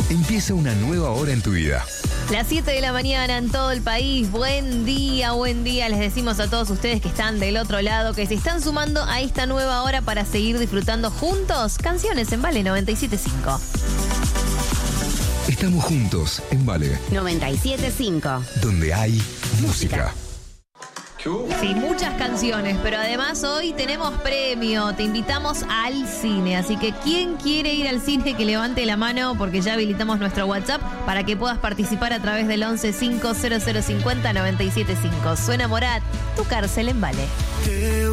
Empieza una nueva hora en tu vida. Las 7 de la mañana en todo el país. Buen día. Les decimos a todos ustedes que están del otro lado, que se están sumando a esta nueva hora para seguir disfrutando juntos canciones en Vale 97.5. Estamos juntos en Vale, 97.5. donde hay música. Sí, muchas canciones, pero además hoy tenemos premio. Te invitamos al cine, así que ¿quién quiere ir al cine? Que levante la mano, porque ya habilitamos nuestro WhatsApp para que puedas participar a través del 11 5 0050 975. Suena Morat, Tu cárcel en Vale.